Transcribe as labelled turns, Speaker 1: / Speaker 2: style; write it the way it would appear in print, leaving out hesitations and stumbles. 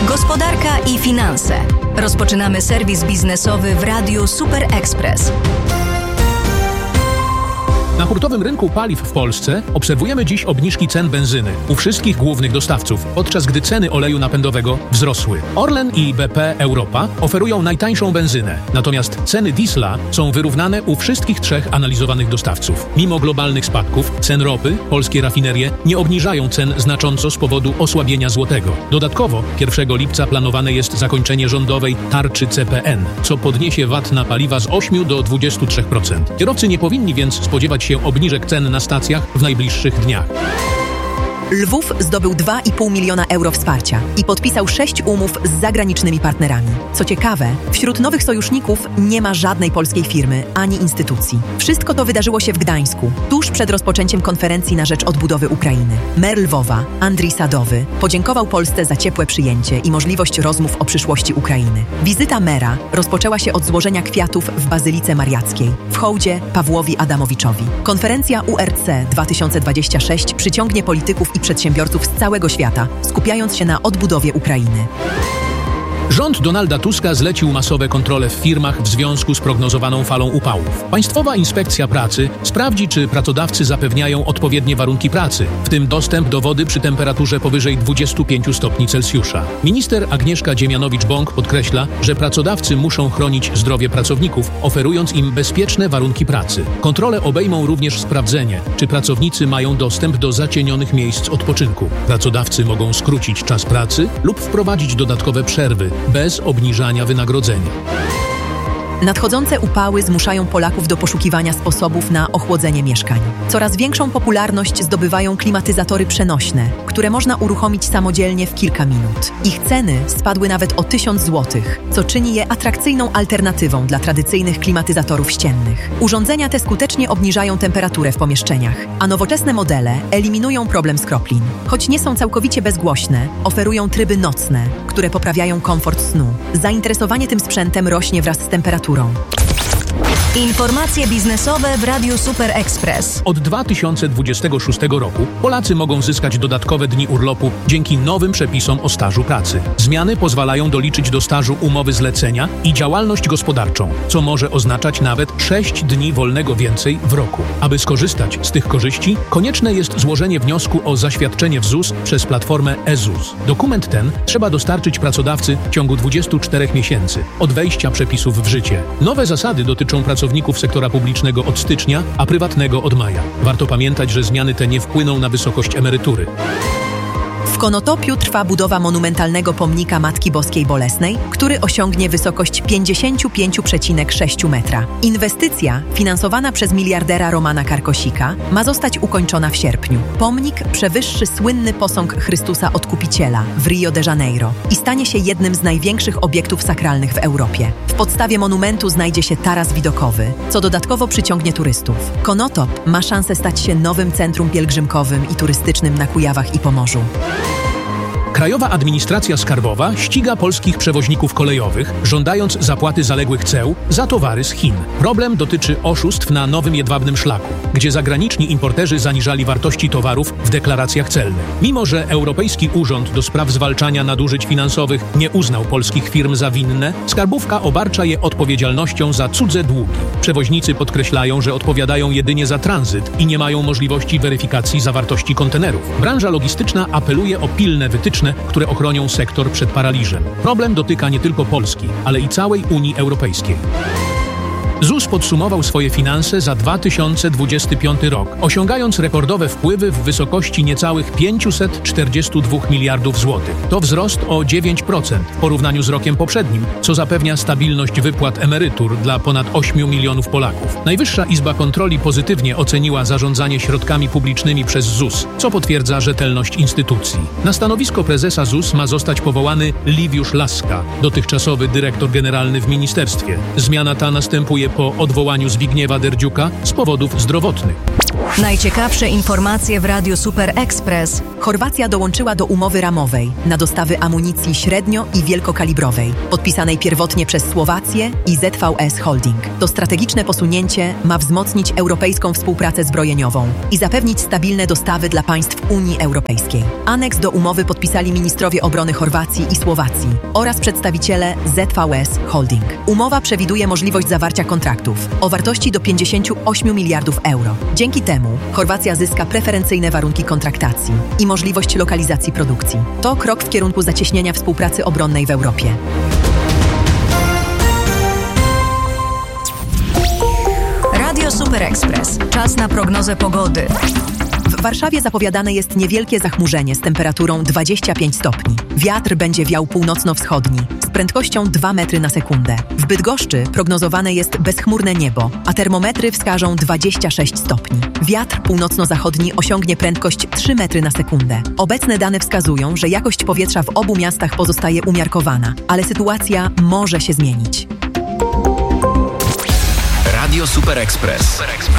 Speaker 1: Gospodarka i finanse. Rozpoczynamy serwis biznesowy w Radiu Super Express.
Speaker 2: Na hurtowym rynku paliw w Polsce obserwujemy dziś obniżki cen benzyny u wszystkich głównych dostawców, podczas gdy ceny oleju napędowego wzrosły. Orlen i BP Europa oferują najtańszą benzynę, natomiast ceny diesla są wyrównane u wszystkich trzech analizowanych dostawców. Mimo globalnych spadków cen ropy, polskie rafinerie nie obniżają cen znacząco z powodu osłabienia złotego. Dodatkowo 1 lipca planowane jest zakończenie rządowej tarczy CPN, co podniesie VAT na paliwa z 8 do 23%. Kierowcy nie powinni więc spodziewać się obniżek cen na stacjach w najbliższych dniach.
Speaker 3: Lwów zdobył 2,5 miliona euro wsparcia i podpisał 6 umów z zagranicznymi partnerami. Co ciekawe, wśród nowych sojuszników nie ma żadnej polskiej firmy ani instytucji. Wszystko to wydarzyło się w Gdańsku, tuż przed rozpoczęciem konferencji na rzecz odbudowy Ukrainy. Mer Lwowa, Andrii Sadowy, podziękował Polsce za ciepłe przyjęcie i możliwość rozmów o przyszłości Ukrainy. Wizyta mera rozpoczęła się od złożenia kwiatów w Bazylice Mariackiej, w hołdzie Pawłowi Adamowiczowi. Konferencja URC 2026 przyciągnie polityków i przedsiębiorców z całego świata, skupiając się na odbudowie Ukrainy.
Speaker 2: Rząd Donalda Tuska zlecił masowe kontrole w firmach w związku z prognozowaną falą upałów. Państwowa Inspekcja Pracy sprawdzi, czy pracodawcy zapewniają odpowiednie warunki pracy, w tym dostęp do wody przy temperaturze powyżej 25 stopni Celsjusza. Minister Agnieszka Dziemianowicz-Bąk podkreśla, że pracodawcy muszą chronić zdrowie pracowników, oferując im bezpieczne warunki pracy. Kontrole obejmą również sprawdzenie, czy pracownicy mają dostęp do zacienionych miejsc odpoczynku. Pracodawcy mogą skrócić czas pracy lub wprowadzić dodatkowe przerwy, bez obniżania wynagrodzenia.
Speaker 3: Nadchodzące upały zmuszają Polaków do poszukiwania sposobów na ochłodzenie mieszkań. Coraz większą popularność zdobywają klimatyzatory przenośne, które można uruchomić samodzielnie w kilka minut. Ich ceny spadły nawet o 1000 zł, co czyni je atrakcyjną alternatywą dla tradycyjnych klimatyzatorów ściennych. Urządzenia te skutecznie obniżają temperaturę w pomieszczeniach, a nowoczesne modele eliminują problem skroplin. Choć nie są całkowicie bezgłośne, oferują tryby nocne, które poprawiają komfort snu. Zainteresowanie tym sprzętem rośnie wraz z temperaturą.
Speaker 1: Informacje biznesowe w Radiu Super Express.
Speaker 2: Od 2026 roku Polacy mogą zyskać dodatkowe dni urlopu dzięki nowym przepisom o stażu pracy. Zmiany pozwalają doliczyć do stażu umowy zlecenia i działalność gospodarczą, co może oznaczać nawet 6 dni wolnego więcej w roku. Aby skorzystać z tych korzyści, konieczne jest złożenie wniosku o zaświadczenie w ZUS przez platformę e-ZUS. Dokument ten trzeba dostarczyć pracodawcy w ciągu 24 miesięcy od wejścia przepisów w życie. Nowe zasady dotyczą pracowników sektora publicznego od stycznia, a prywatnego od maja. Warto pamiętać, że zmiany te nie wpłyną na wysokość emerytury.
Speaker 3: W Konotopiu trwa budowa monumentalnego pomnika Matki Boskiej Bolesnej, który osiągnie wysokość 55,6 metra. Inwestycja, finansowana przez miliardera Romana Karkosika, ma zostać ukończona w sierpniu. Pomnik przewyższy słynny posąg Chrystusa Odkupiciela w Rio de Janeiro i stanie się jednym z największych obiektów sakralnych w Europie. W podstawie monumentu znajdzie się taras widokowy, co dodatkowo przyciągnie turystów. Konotop ma szansę stać się nowym centrum pielgrzymkowym i turystycznym na Kujawach i Pomorzu.
Speaker 2: Krajowa Administracja Skarbowa ściga polskich przewoźników kolejowych, żądając zapłaty zaległych ceł za towary z Chin. Problem dotyczy oszustw na Nowym Jedwabnym Szlaku, gdzie zagraniczni importerzy zaniżali wartości towarów w deklaracjach celnych. Mimo że Europejski Urząd do Spraw Zwalczania Nadużyć Finansowych nie uznał polskich firm za winne, skarbówka obarcza je odpowiedzialnością za cudze długi. Przewoźnicy podkreślają, że odpowiadają jedynie za tranzyt i nie mają możliwości weryfikacji zawartości kontenerów. Branża logistyczna apeluje o pilne wytyczne, które ochronią sektor przed paraliżem. Problem dotyka nie tylko Polski, ale i całej Unii Europejskiej. ZUS podsumował swoje finanse za 2025 rok, osiągając rekordowe wpływy w wysokości niecałych 542 miliardów złotych. To wzrost o 9% w porównaniu z rokiem poprzednim, co zapewnia stabilność wypłat emerytur dla ponad 8 milionów Polaków. Najwyższa Izba Kontroli pozytywnie oceniła zarządzanie środkami publicznymi przez ZUS, co potwierdza rzetelność instytucji. Na stanowisko prezesa ZUS ma zostać powołany Liwiusz Laska, dotychczasowy dyrektor generalny w ministerstwie. Zmiana ta następuje po odwołaniu Zbigniewa Derdziuka z powodów zdrowotnych.
Speaker 1: Najciekawsze informacje w Radiu Super Express.
Speaker 3: Chorwacja dołączyła do umowy ramowej na dostawy amunicji średnio- i wielkokalibrowej, podpisanej pierwotnie przez Słowację i ZVS Holding. To strategiczne posunięcie ma wzmocnić europejską współpracę zbrojeniową i zapewnić stabilne dostawy dla państw Unii Europejskiej. Aneks do umowy podpisali ministrowie obrony Chorwacji i Słowacji oraz przedstawiciele ZVS Holding. Umowa przewiduje możliwość zawarcia kontraktów o wartości do 58 miliardów euro. Dzięki temu Chorwacja zyska preferencyjne warunki kontraktacji i możliwość lokalizacji produkcji. To krok w kierunku zacieśnienia współpracy obronnej w Europie.
Speaker 1: Radio Super Express. Czas na prognozę pogody.
Speaker 3: W Warszawie zapowiadane jest niewielkie zachmurzenie z temperaturą 25 stopni. Wiatr będzie wiał północno-wschodni z prędkością 2 metry na sekundę. W Bydgoszczy prognozowane jest bezchmurne niebo, a termometry wskażą 26 stopni. Wiatr północno-zachodni osiągnie prędkość 3 metry na sekundę. Obecne dane wskazują, że jakość powietrza w obu miastach pozostaje umiarkowana, ale sytuacja może się zmienić.
Speaker 4: Radio Super Express.